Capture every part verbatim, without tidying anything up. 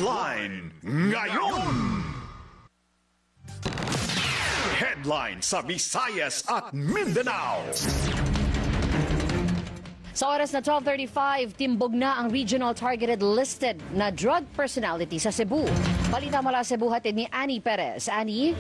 Headline ngayon. Headline sa Visayas at Mindanao. Sa oras na twelve thirty-five, timbog na ang regional targeted listed na drug personality sa Cebu. Balita mula Cebu hatid ni Annie Perez. Annie?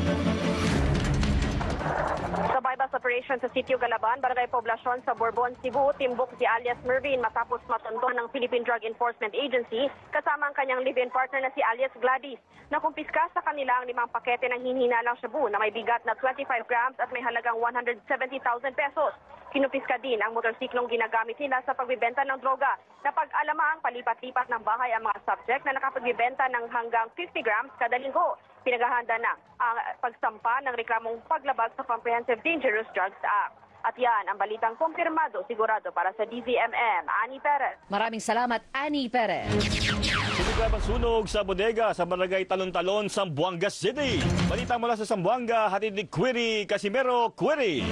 Sa bypass operation sa Sitio Galaban, Barangay Poblasyon sa Bourbon, Cebu, timbok si alias Mervin matapos matuntuhan ng Philippine Drug Enforcement Agency kasama ang kanyang live-in partner na si alias Gladys. Nakumpiska sa kanila ang limang pakete ng hinhinalang shabu na may bigat na twenty-five grams at may halagang one hundred seventy thousand pesos. Kinumpiska din ang motorsiklong ginagamit nila sa pagbibenta ng droga. Napag-alamang palipat-lipat ng bahay ang mga subject na nakapagbibenta ng hanggang fifty grams kada linggo. Pinaghahanda na ang pagsampa ng reklamong paglabag sa Comprehensive Dangerous Drugs Act. At yan ang balitang kumpirmado sigurado para sa D Z M M. Annie Perez. Maraming salamat, Annie Perez. Sumigaw ang sunog sa bodega sa Barangay Talon-Talon, Zamboanga City. Balita mula sa Zamboanga, hatid ni Query Casimero. Query.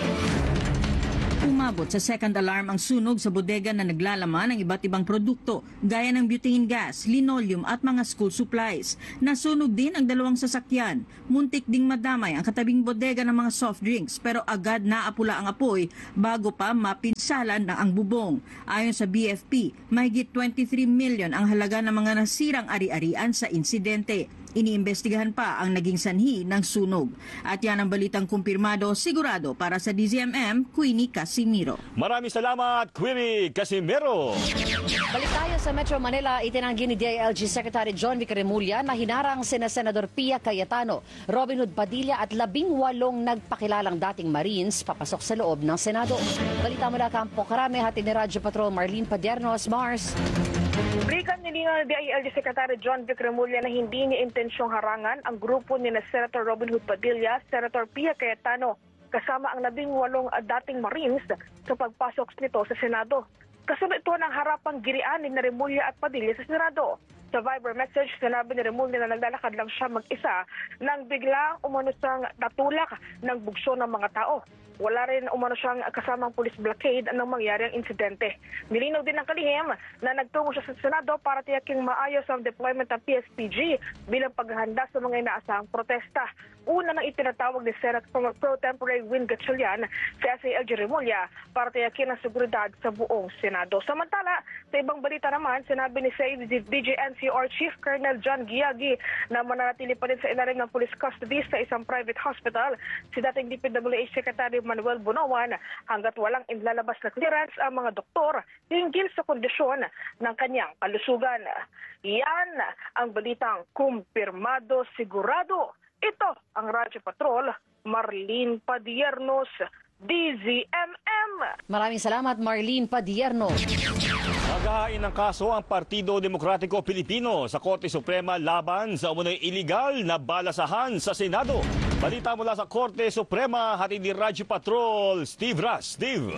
Umabot sa second alarm ang sunog sa bodega na naglalaman ng iba't ibang produkto gaya ng butane gas, linoleum at mga school supplies. Nasunog din ang dalawang sasakyan. Muntik ding madamay ang katabing bodega ng mga soft drinks pero agad naapula ang apoy bago pa mapinsalan na ang bubong. Ayon sa B F P, mahigit twenty-three million ang halaga ng mga nasirang ari-arian sa insidente. Iniimbestigahan pa ang naging sanhi ng sunog. At yan ang balitang kumpirmado sigurado para sa D Z M M, Queenie Casimiro. Maraming salamat, Query Casimero. Balik tayo sa Metro Manila, itinanggi ni D I L G Secretary John Vic Remulla na hinarang sina Senador Pia Cayetano, Robin Hood Padilla at labing walong nagpakilalang dating Marines papasok sa loob ng Senado. Balita mula Campo Carame, hatid ni Radyo Patrol Marlene Padiernos. Mars. Brikan nilinaw ni D I L G Secretary John Vic Remulla na hindi niya intensyong harangan ang grupo ni na Senator Robin Hood Padilla, Senator Pia Cayetano, kasama ang labing walong dating Marines sa pagpasok nito sa Senado. Kasunod ito ng harapang girian ni Remulla at Padilla sa Senado. Sa Viber message, sinabi ni Remulla na naglalakad lang siya mag-isa nang biglang umano siyang natulak ng bugso ng mga tao. Wala rin umano siyang kasamang police blockade nang mangyari ang insidente. Nilinaw din ng kalihim na nagtungo siya sa Senado para tiyaking maayos ang deployment ng P S P G bilang paghahanda sa mga inaasahang protesta. Una nang itinatawag ni Senate Pro Tempore Win Gatchalian si S A L G Remulla para tiyakin ang seguridad sa buong Senado. Samantala, sa ibang balita naman, sinabi ni D J N C R Chief Colonel John Giagi na mananatili pa rin sa ilalim ng police custody sa isang private hospital si dating D P W H Secretary Manuel Bonoan hanggat walang inlalabas na clearance ang mga doktor hinggil sa kondisyon ng kanyang kalusugan. Yan ang balitang kumpirmado sigurado. Ito ang Radyo Patrol, Marlene Padiernos, D Z M M. Maraming salamat, Marlene Padiernos. Maghahain ng kaso ang Partido Demokratiko Pilipino sa Korte Suprema laban sa umunoy iligal na balasahan sa Senado. Balita mula sa Korte Suprema, hatid ni Radyo Patrol, Steve Ras. Steve.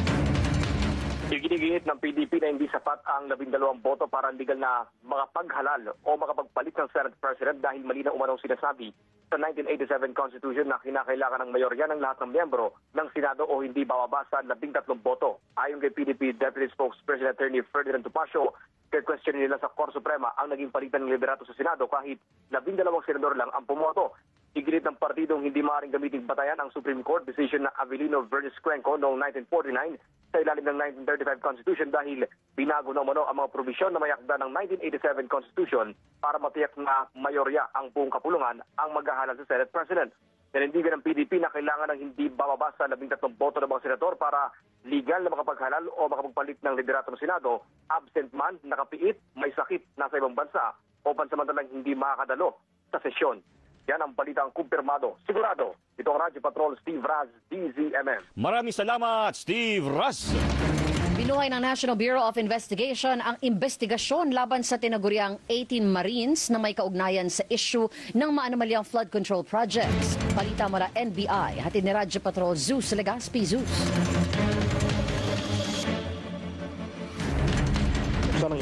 Iginigit ng P D P na hindi sapat ang labindalawang boto para legal na makapaghalal o makapagpalit ng Senate President dahil mali na umanong sinasabi sa nineteen eighty-seven Constitution na kinakailangan ng mayorya ng lahat ng miyembro ng Senado o hindi bababa sa labing tatlong boto. Ayon kay P D P Deputy Spokesperson Attorney Ferdinand Topacio, kaya-question nila sa Korte Suprema ang naging palitan ng liderato sa Senado kahit labindalawang senador lang ang pumoto. Iginit ng partidong hindi maaaring gamitin batayan ang Supreme Court decision na Avelino versus Cuenco noong nineteen forty-nine sa ilalim ng nineteen thirty-five Constitution dahil binago na umano ang mga probisyon na mayakda ng nineteen eighty-seven Constitution para matiyak na mayorya ang buong kapulungan ang maghahalal sa Senate President. Nanindigan ng P D P na kailangan ng hindi bababa sa labing tatlong boto ng mga senador para legal na makapaghalal o makapagpalit ng liderato ng Senado, absent man, nakapiit, may sakit, nasa ibang bansa o pansamantalang hindi makakadalo sa sesyon. Yan ang balitang kumpirmado. Sigurado, ito ang Radyo Patrol, Steve Raz, D Z M M. Maraming salamat, Steve Raz. Binuhay ng National Bureau of Investigation ang investigasyon laban sa tinaguriang eighteen Marines na may kaugnayan sa issue ng maanomalyang flood control projects. Balita mula N B I, hatid ni Radyo Patrol, Zeus Legaspi. Zeus. Sa ng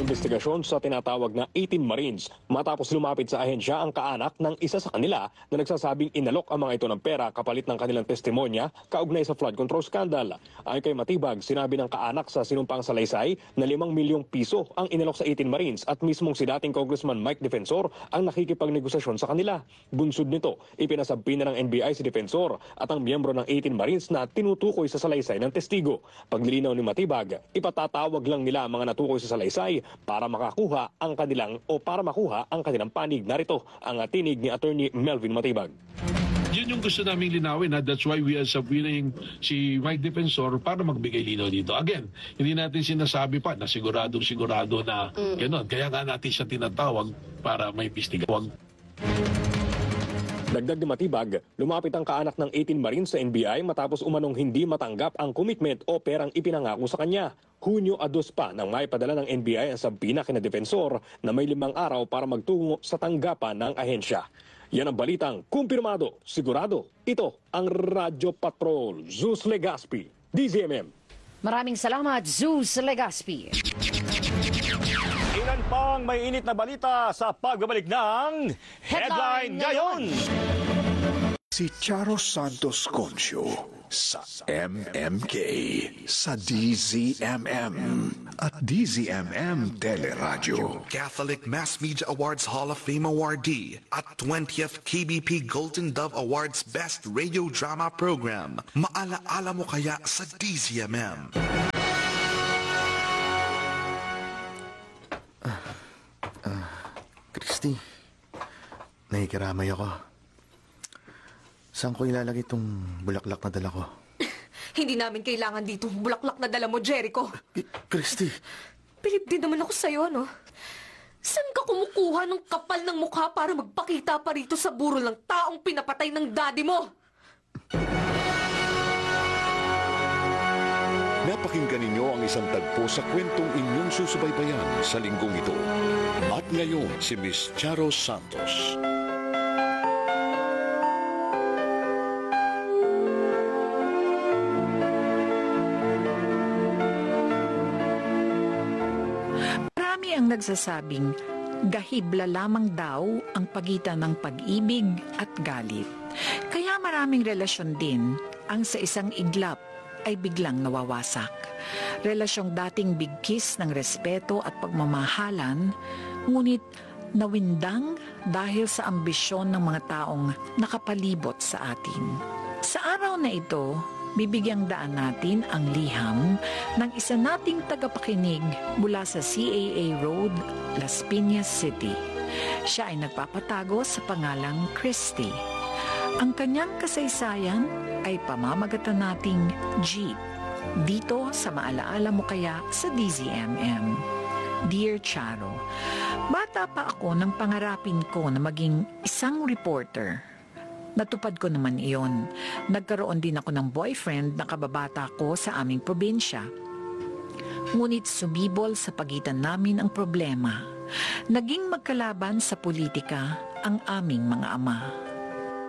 investigasyon sa tinatawag na eighteen Marines matapos lumapit sa ahensya ang kaanak ng isa sa kanila na nagsasabing inalok ang mga ito ng pera kapalit ng kanilang testimonya kaugnay sa flood control scandal. Ayon kay Matibag, sinabi ng kaanak sa sinumpang salaysay na limang milyong piso ang inalok sa eighteen Marines at mismong si dating Congressman Mike Defensor ang nakikipagnegosasyon sa kanila. Bunsod nito, ipinasabi na ng N B I si Defensor at ang miyembro ng eighteen Marines na tinutukoy sa salaysay ng testigo. Paglilinaw ni Matibag, ipatatawag lang nila ang mga natukoy sa salaysay para makakuha ang kanilang o para makuha ang kanilang panig. Narito ang tinig ni Attorney Melvin Matibag. Yun yung gusto namin linawin. Ha? That's why we are subpoenaing si Mike Defensor para magbigay linaw dito. Again, hindi natin sinasabi pa na siguradong sigurado na mm. gano'n. Kaya nga natin siya tinatawag para may pistigawag. Dagdag ni Matibag, lumapit ang kaanak ng eighteen Marines sa N B I matapos umanong hindi matanggap ang commitment o perang ipinangako sa kanya. Hunyo dos pa nang maipadala ng N B I ang sabina kina Defensor na may limang araw para magtungo sa tanggapan ng ahensya. Yan ang balitang kumpirmado, sigurado. Ito ang Radyo Patrol, Zeus Legaspi, D Z M M. Maraming salamat, Zeus Legaspi. Ilan pang may init na balita sa pagbabalik ng Headline Ngayon. Si Charo Santos Concio sa M M K, sa D Z M M at D Z M M Teleradyo. Catholic Mass Media Awards Hall of Fame awardee at twentieth K B P Golden Dove Awards Best Radio Drama Program. Maalaala mo kaya sa D Z M M? Ah, ah, Christy, nakikiramay ako. Saan ko ilalagay itong bulaklak na dala ko? Hindi namin kailangan dito bulaklak na dala mo, Jericho. Eh, Christy. Pilip din naman ako sa'yo, no? Saan ka kumukuha ng kapal ng mukha para magpakita pa rito sa burol ng taong pinapatay ng daddy mo? Napakinggan ninyo ang isang tagpo sa kwentong inyong susubaybayan sa linggong ito. At ngayon, si Miss Charo Santos. Ang nagsasabing gahibla lamang daw ang pagitan ng pag-ibig at galit. Kaya maraming relasyon din ang sa isang iglap ay biglang nawawasak. Relasyong dating bigkis ng respeto at pagmamahalan, ngunit nawindang dahil sa ambisyon ng mga taong nakapalibot sa atin. Sa araw na ito, bibigyang daan natin ang liham ng isa nating tagapakinig mula sa C A A Road, Las Piñas City. Siya ay nagpapatago sa pangalang Christy. Ang kanyang kasaysayan ay pamamagatan nating Jeep. Dito sa Maalaala Mo Kaya sa D Z M M. Dear Charo, bata pa ako nang pangarapin ko na maging isang reporter. Natupad ko naman iyon. Nagkaroon din ako ng boyfriend na kababata ko sa aming probinsya. Ngunit sumibol sa pagitan namin ang problema. Naging magkalaban sa politika ang aming mga ama.